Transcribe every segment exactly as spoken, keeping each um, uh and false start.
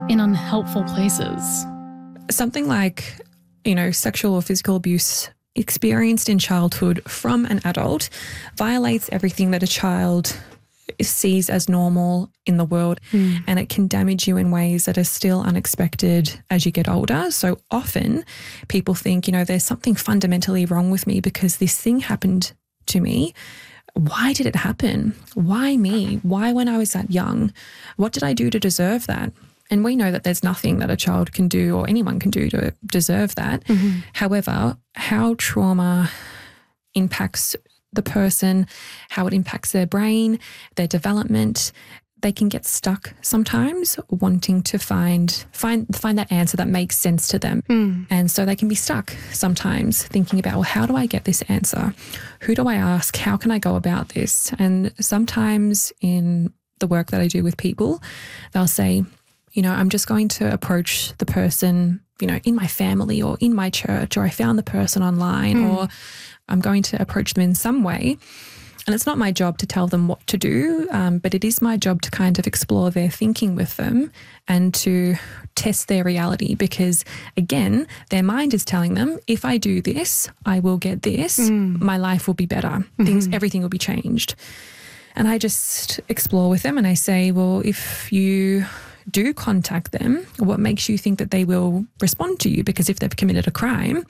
in unhelpful places. Something like, you know, sexual or physical abuse experienced in childhood from an adult violates everything that a child sees as normal in the world, mm. and it can damage you in ways that are still unexpected as you get older. So often people think, you know, there's something fundamentally wrong with me because this thing happened to me. Why did it happen? Why me? Why when I was that young? What did I do to deserve that? And we know that there's nothing that a child can do or anyone can do to deserve that. Mm-hmm. However, how trauma impacts the person, how it impacts their brain, their development, they can get stuck sometimes wanting to find find find that answer that makes sense to them. Mm. And so they can be stuck sometimes thinking about, well, how do I get this answer? Who do I ask? How can I go about this? And sometimes in the work that I do with people, they'll say, you know, I'm just going to approach the person, you know, in my family or in my church, or I found the person online, mm. or I'm going to approach them in some way. And it's not my job to tell them what to do, um, but it is my job to kind of explore their thinking with them and to test their reality because, again, their mind is telling them, if I do this, I will get this, mm. my life will be better, mm-hmm. things, everything will be changed. And I just explore with them and I say, well, if you do contact them, what makes you think that they will respond to you? Because if they've committed a crime,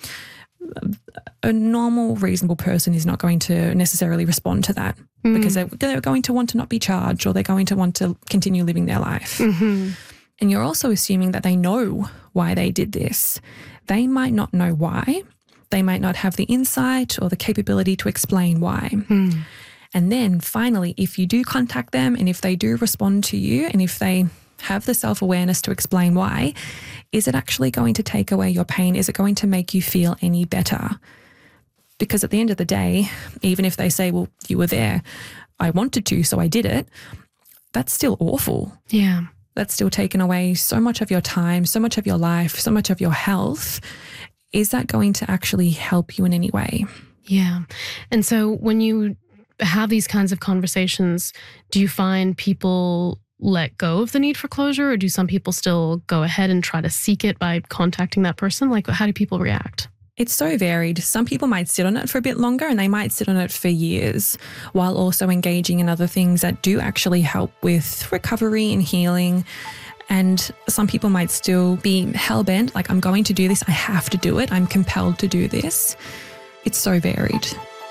a normal, reasonable person is not going to necessarily respond to that mm. because they're, they're going to want to not be charged or they're going to want to continue living their life. Mm-hmm. And you're also assuming that they know why they did this. They might not know why. They might not have the insight or the capability to explain why. Mm. And then finally, if you do contact them and if they do respond to you and if they have the self-awareness to explain why, is it actually going to take away your pain? Is it going to make you feel any better? Because at the end of the day, even if they say, well, you were there, I wanted to, so I did it, that's still awful. Yeah. That's still taken away so much of your time, so much of your life, so much of your health. Is that going to actually help you in any way? Yeah. And so when you have these kinds of conversations, do you find people let go of the need for closure, or do some people still go ahead and try to seek it by contacting that person? Like, how do people react? It's so varied. Some people might sit on it for a bit longer and they might sit on it for years while also engaging in other things that do actually help with recovery and healing. And some people might still be hell-bent, like, I'm going to do this, I have to do it, I'm compelled to do this. It's so varied.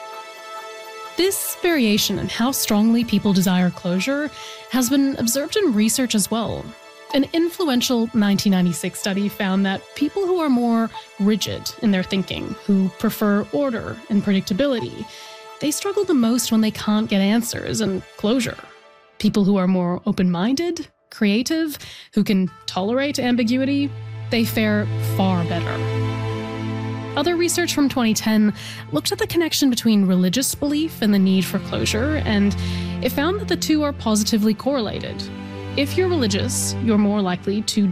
This variation in how strongly people desire closure has been observed in research as well. An influential nineteen ninety-six study found that people who are more rigid in their thinking, who prefer order and predictability, they struggle the most when they can't get answers and closure. People who are more open-minded, creative, who can tolerate ambiguity, they fare far better. Other research from twenty ten looked at the connection between religious belief and the need for closure, and it found that the two are positively correlated. If you're religious, you're more likely to